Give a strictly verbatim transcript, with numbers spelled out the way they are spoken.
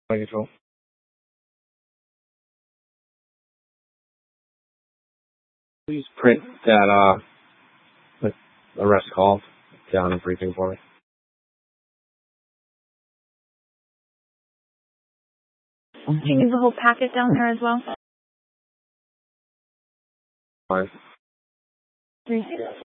Control. Please print that uh arrest call down in briefing for me. Can you use the whole packet down there as well? Fine. Three.